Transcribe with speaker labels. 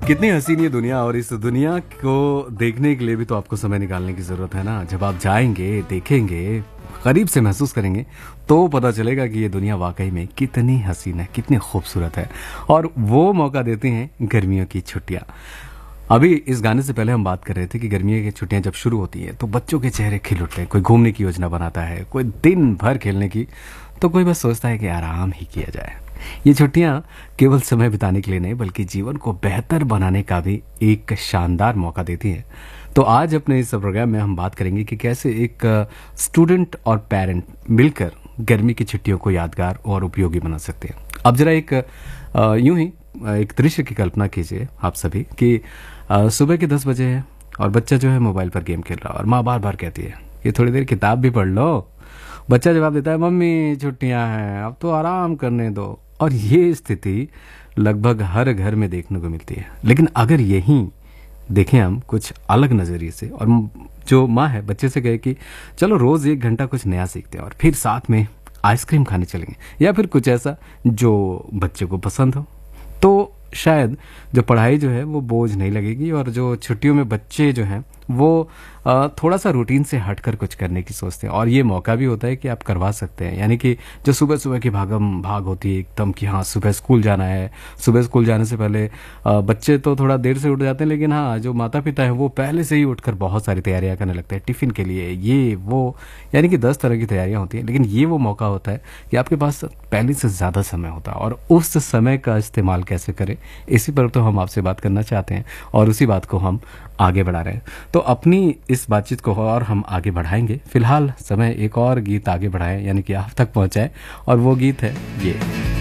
Speaker 1: कितनी हसीन ये दुनिया, और इस दुनिया को देखने के लिए भी तो आपको समय निकालने की ज़रूरत है ना। जब आप जाएंगे, देखेंगे, करीब से महसूस करेंगे तो पता चलेगा कि ये दुनिया वाकई में कितनी हसीन है, कितनी खूबसूरत है। और वो मौका देती हैं गर्मियों की छुट्टियाँ। अभी इस गाने से पहले हम बात कर रहे थे कि गर्मियों की छुट्टियां जब शुरू होती हैं तो बच्चों के चेहरे खिल उठते हैं। कोई घूमने की योजना बनाता है, कोई दिन भर खेलने की, तो कोई बस सोचता है कि आराम ही किया जाए। ये छुट्टियां केवल समय बिताने के लिए नहीं बल्कि जीवन को बेहतर बनाने का भी एक शानदार मौका देती हैं। तो आज अपने इस प्रोग्राम में हम बात करेंगे कि कैसे एक स्टूडेंट और पेरेंट मिलकर गर्मी की छुट्टियों को यादगार और उपयोगी बना सकते हैं। अब जरा एक यूं ही एक दृश्य की कल्पना कीजिए आप सभी कि सुबह के 10 बजे है और बच्चा जो है मोबाइल पर गेम खेल रहा है और माँ बार बार कहती है कि थोड़ी देर किताब भी पढ़ लो। बच्चा जवाब देता है, मम्मी छुट्टियां हैं, अब तो आराम करने दो। और ये स्थिति लगभग हर घर में देखने को मिलती है। लेकिन अगर यही देखें हम कुछ अलग नज़रिए से, और जो माँ है बच्चे से कहे कि चलो रोज़ 1 घंटा कुछ नया सीखते हैं और फिर साथ में आइसक्रीम खाने चलेंगे, या फिर कुछ ऐसा जो बच्चे को पसंद हो, तो शायद जो पढ़ाई जो है वो बोझ नहीं लगेगी। और जो छुट्टियों में बच्चे जो हैं वो थोड़ा सा रूटीन से हटकर कुछ करने की सोचते हैं। और ये मौका भी होता है कि आप करवा सकते हैं। यानी कि जो सुबह सुबह की भागम भाग होती है एकदम कि हाँ सुबह स्कूल जाना है, सुबह स्कूल जाने से पहले बच्चे तो थोड़ा देर से उठ जाते हैं, लेकिन हाँ जो माता पिता है वो पहले से ही उठकर बहुत सारी तैयारियां करने लगते हैं टिफ़िन के लिए, ये वो, यानी कि 10 तरह की तैयारियां होती हैं। लेकिन ये वो मौका होता है कि आपके पास पहले से ज़्यादा समय होता है, और उस समय का इस्तेमाल कैसे करें, इसी पर तो हम आपसे बात करना चाहते हैं और उसी बात को हम आगे बढ़ा रहे हैं। तो अपनी इस बातचीत को और हम आगे बढ़ाएंगे। फिलहाल समय एक और गीत आगे बढ़ाएं, यानी कि आप तक पहुंचाए, और वो गीत है ये।